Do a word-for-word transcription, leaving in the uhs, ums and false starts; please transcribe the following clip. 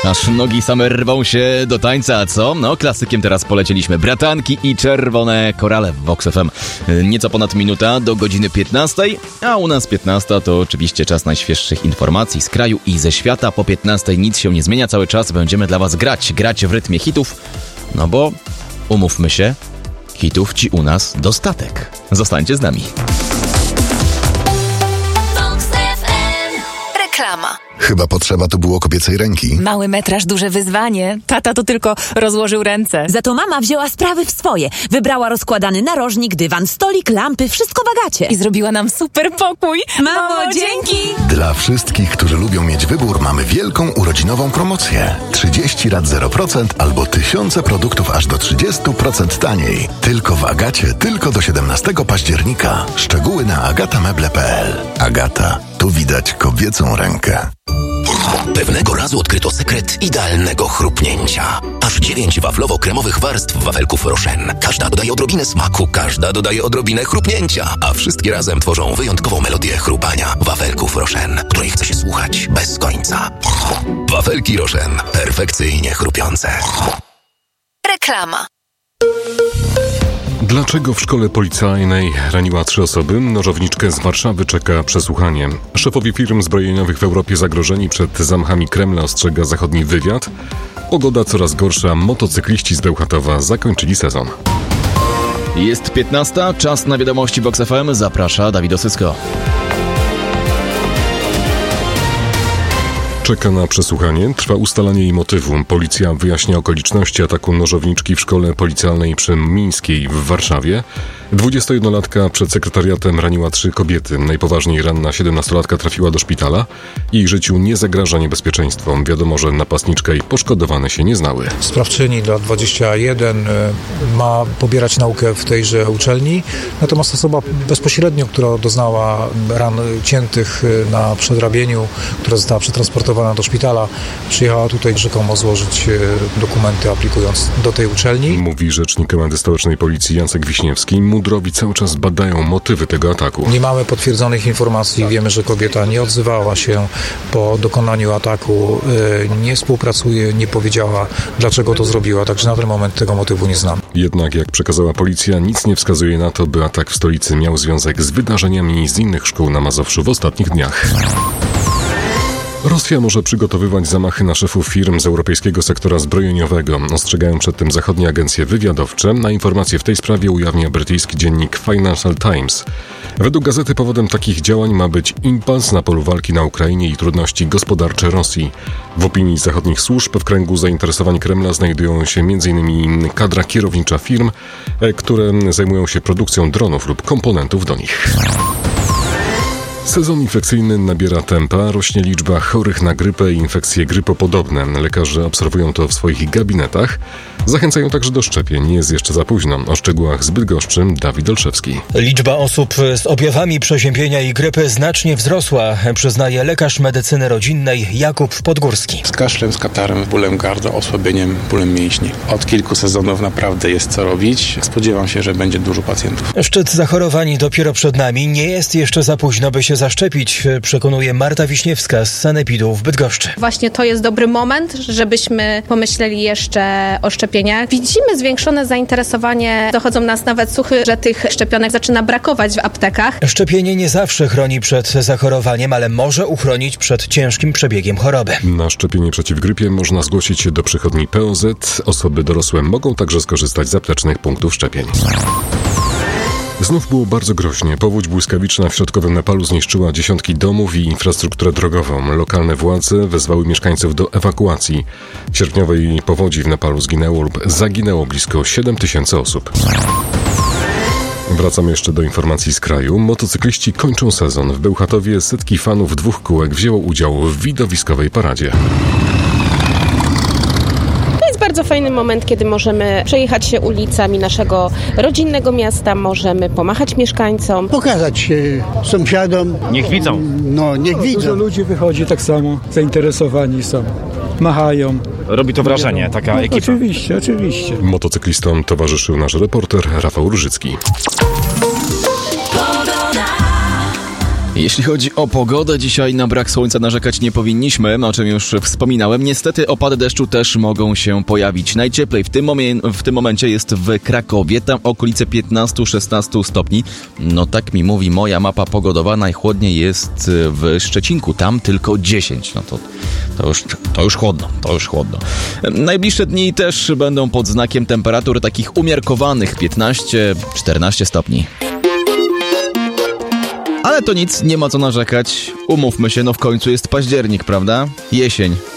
Aż nogi same rwą się do tańca, co? No, klasykiem teraz polecieliśmy Bratanki i Czerwone Korale w Vox F M. Nieco ponad minuta do godziny piętnastej, a u nas piętnasta to oczywiście czas najświeższych informacji z kraju i ze świata. Po piętnastej nic się nie zmienia, cały czas będziemy dla was grać, grać w rytmie hitów, no bo umówmy się, hitów ci u nas dostatek. Zostańcie z nami. Reklama. Chyba potrzeba tu było kobiecej ręki. Mały metraż, duże wyzwanie. Tata to tylko rozłożył ręce. Za to mama wzięła sprawy w swoje. Wybrała rozkładany narożnik, dywan, stolik, lampy, wszystko w Agacie. I zrobiła nam super pokój. Mamo, dzięki! Dla wszystkich, którzy lubią mieć wybór, mamy wielką urodzinową promocję. trzydzieści rat zero procent albo tysiące produktów aż do trzydzieści procent taniej. Tylko w Agacie, tylko do siedemnastego października. Szczegóły na agatamebel kropka pe el. Agata, tu widać kobiecą rękę. Pewnego razu odkryto sekret idealnego chrupnięcia. Aż dziewięć waflowo-kremowych warstw wafelków Rochen. Każda dodaje odrobinę smaku, każda dodaje odrobinę chrupnięcia, a wszystkie razem tworzą wyjątkową melodię chrupania wafelków Rochen, której chce się słuchać bez końca. Wafelki Rochen. Perfekcyjnie chrupiące. Reklama. Dlaczego w szkole policyjnej raniła trzy osoby? Nożowniczkę z Warszawy czeka przesłuchanie. Szefowie firm zbrojeniowych w Europie zagrożeni przed zamachami Kremla, ostrzega zachodni wywiad. Pogoda coraz gorsza. Motocykliści z Bełchatowa zakończyli sezon. Jest piętnasta, czas na wiadomości Vox F M. Zaprasza Dawid Osycko. Czeka na przesłuchanie. Trwa ustalanie jej motywu. Policja wyjaśnia okoliczności ataku nożowniczki w szkole policyjnej przy Mińskiej w Warszawie. dwudziestojednolatka przed sekretariatem raniła trzy kobiety. Najpoważniej ranna siedemnastolatka trafiła do szpitala. Jej życiu nie zagraża niebezpieczeństwo. Wiadomo, że napastniczka i poszkodowane się nie znały. Sprawczyni lat dwadzieścia jeden ma pobierać naukę w tejże uczelni. Natomiast osoba bezpośrednio, która doznała ran ciętych na przedramieniu, która została przetransportowana do szpitala, przyjechała tutaj rzekomo złożyć dokumenty, aplikując do tej uczelni. Mówi rzecznik Komendy Stołecznej Policji Jacek Wiśniewski. Mundurowi cały czas badają motywy tego ataku. Nie mamy potwierdzonych informacji. Wiemy, że kobieta nie odzywała się po dokonaniu ataku, nie współpracuje, nie powiedziała, dlaczego to zrobiła. Także na ten moment tego motywu nie znam. Jednak, jak przekazała policja, nic nie wskazuje na to, by atak w stolicy miał związek z wydarzeniami z innych szkół na Mazowszu w ostatnich dniach. Rosja może przygotowywać zamachy na szefów firm z europejskiego sektora zbrojeniowego. Ostrzegają przed tym zachodnie agencje wywiadowcze. Na informacje w tej sprawie ujawnia brytyjski dziennik Financial Times. Według gazety powodem takich działań ma być impas na polu walki na Ukrainie i trudności gospodarcze Rosji. W opinii zachodnich służb w kręgu zainteresowań Kremla znajdują się m.in. kadra kierownicza firm, które zajmują się produkcją dronów lub komponentów do nich. Sezon infekcyjny nabiera tempa, rośnie liczba chorych na grypę i infekcje grypopodobne. Lekarze obserwują to w swoich gabinetach. Zachęcają także do szczepień. Nie jest jeszcze za późno. O szczegółach z Bydgoszczy Dawid Olszewski. Liczba osób z objawami przeziębienia i grypy znacznie wzrosła, przyznaje lekarz medycyny rodzinnej Jakub Podgórski. Z kaszlem, z katarem, bólem gardła, osłabieniem, bólem mięśni. Od kilku sezonów naprawdę jest co robić. Spodziewam się, że będzie dużo pacjentów. Szczyt zachorowań dopiero przed nami. Nie jest jeszcze za późno, by się zaszczepić, przekonuje Marta Wiśniewska z Sanepidu w Bydgoszczy. Właśnie to jest dobry moment, żebyśmy pomyśleli jeszcze o szczepieniach. Widzimy zwiększone zainteresowanie, dochodzą nas nawet słuchy, że tych szczepionek zaczyna brakować w aptekach. Szczepienie nie zawsze chroni przed zachorowaniem, ale może uchronić przed ciężkim przebiegiem choroby. Na szczepienie przeciw grypie można zgłosić się do przychodni P O Z. Osoby dorosłe mogą także skorzystać z aptecznych punktów szczepień. Znów było bardzo groźnie. Powódź błyskawiczna w środkowym Nepalu zniszczyła dziesiątki domów i infrastrukturę drogową. Lokalne władze wezwały mieszkańców do ewakuacji. W sierpniowej powodzi w Nepalu zginęło lub zaginęło blisko siedem tysięcy osób. Wracamy jeszcze do informacji z kraju. Motocykliści kończą sezon. W Bełchatowie setki fanów dwóch kółek wzięło udział w widowiskowej paradzie. Bardzo fajny moment, kiedy możemy przejechać się ulicami naszego rodzinnego miasta, możemy pomachać mieszkańcom. Pokazać się sąsiadom. Niech widzą. No, niech widzą. Dużo ludzi wychodzi tak samo, zainteresowani są, machają. Robi to wrażenie, taka no, ekipa. Oczywiście, oczywiście. Motocyklistom towarzyszył nasz reporter Rafał Różycki. Jeśli chodzi o pogodę, dzisiaj na brak słońca narzekać nie powinniśmy, o czym już wspominałem. Niestety opady deszczu też mogą się pojawić. Najcieplej w tym, momie- w tym momencie jest w Krakowie, tam okolice piętnaście szesnaście stopni. No tak mi mówi moja mapa pogodowa, najchłodniej jest w Szczecinku, tam tylko dziesięć. No to, to, już, to już chłodno, to już chłodno. Najbliższe dni też będą pod znakiem temperatur takich umiarkowanych, piętnaście czternaście stopni. Ale to nic, nie ma co narzekać. Umówmy się, no w końcu jest październik, prawda? Jesień.